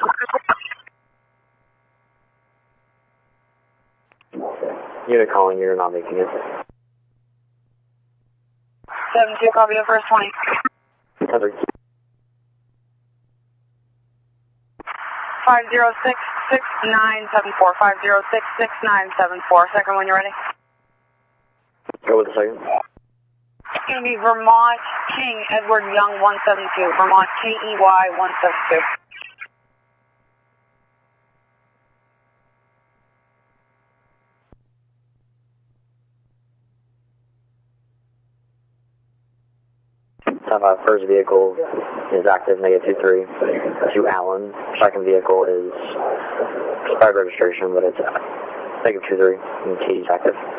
Unit calling, you're not making it. 7-2, copy the first 20. 10-3. 506-6974, 506-6974. Second when you're ready. Go with the second. It's going to be Vermont King Edward Young 172, Vermont KEY 172. First vehicle is active, -23 to Allen. Second vehicle is expired registration, but it's -23 and Katie's active.